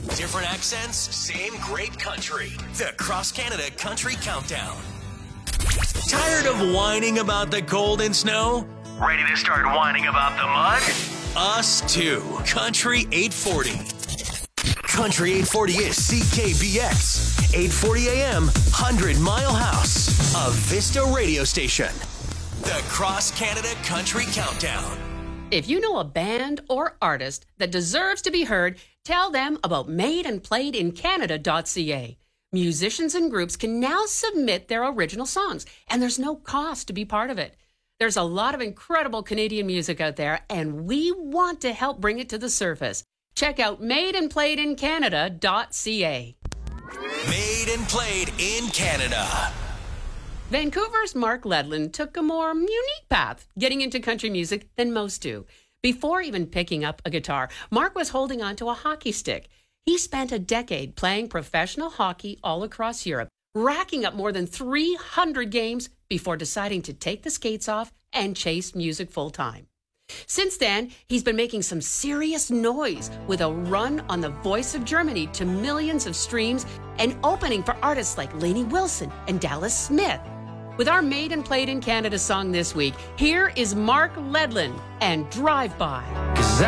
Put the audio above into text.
Different accents, same great country. The Cross Canada Country Countdown. Tired of whining about the cold and snow? Ready to start whining about the mud? Us too. Country 840. Country 840 is CKBX. 840 AM, 100 Mile House. A Vista radio station. The Cross Canada Country Countdown. If you know a band or artist that deserves to be heard, tell them about madeandplayedincanada.ca. Musicians and groups can now submit their original songs, and there's no cost to be part of it. There's a lot of incredible Canadian music out there, and we want to help bring it to the surface. Check out madeandplayedincanada.ca. Made and Played in Canada. Vancouver's Mark Ledlin took a more unique path getting into country music than most do. Before even picking up a guitar, Mark was holding on to a hockey stick. He spent a decade playing professional hockey all across Europe, racking up more than 300 games before deciding to take the skates off and chase music full time. Since then, he's been making some serious noise with a run on The Voice of Germany to millions of streams and opening for artists like Lainey Wilson and Dallas Smith. With our Made and Played in Canada song this week, here is Mark Ledlin and Drive By. 'Cause